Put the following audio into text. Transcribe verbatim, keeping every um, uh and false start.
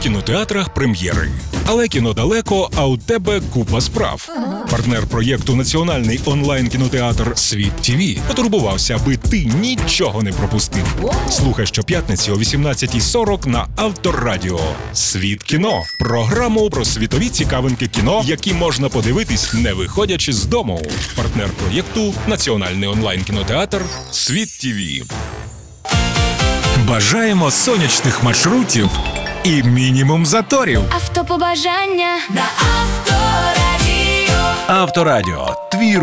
кінотеатрах прем'єри. Але кіно далеко, а у тебе купа справ. Партнер проєкту «Національний онлайн-кінотеатр Світ ТІВІ» потурбувався, аби ти нічого не пропустив. Слухай щоп'ятниці о вісімнадцятій сорок на Авторадіо. «Світ кіно» – програму про світові цікавинки кіно, які можна подивитись, не виходячи з дому. Партнер проєкту «Національний онлайн-кінотеатр Світ ТІВІ». Бажаємо сонячних маршрутів і мінімум заторів. Автопобажання на Авторадіо. Авторадіо. Твій